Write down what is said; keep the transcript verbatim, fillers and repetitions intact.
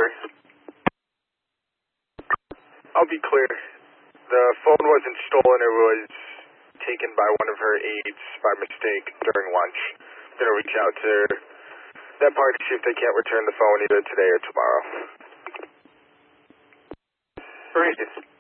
I'll be clear. The phone wasn't stolen. It was taken by one of her aides by mistake during lunch. I'm going to reach out to that party, see if they can't return the phone either today or tomorrow. Great.